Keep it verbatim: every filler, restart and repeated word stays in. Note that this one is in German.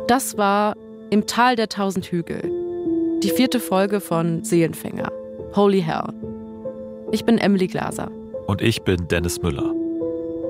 Das war Im Tal der tausend Hügel, die vierte Folge von Seelenfänger, Holy Hell. Ich bin Emily Glaser. Und ich bin Dennis Müller.